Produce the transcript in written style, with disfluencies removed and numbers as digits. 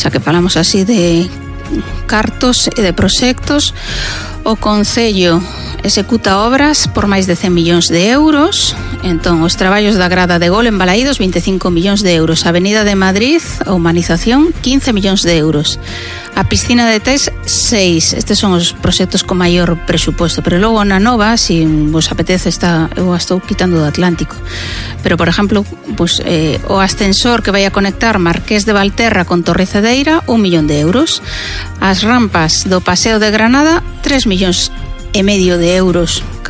xa que falamos así de cartos e de proxectos, o Concello executa obras por máis de 100 millóns de euros. Entón, os traballos da grada de gol en Balaídos, 25 millóns de euros. A Avenida de Madrid, a humanización, 15 millóns de euros. A piscina de Tés, 6. Estes son os proxectos con maior presupuesto. Pero logo na nova, se vos apetece, eu a estou quitando do Atlántico. Pero, por exemplo, pues, o ascensor que vai a conectar Marqués de Valterra con Torre Cedeira, 1 millón de euros. As rampas do Paseo de Granada, 3 millóns e medio de euros.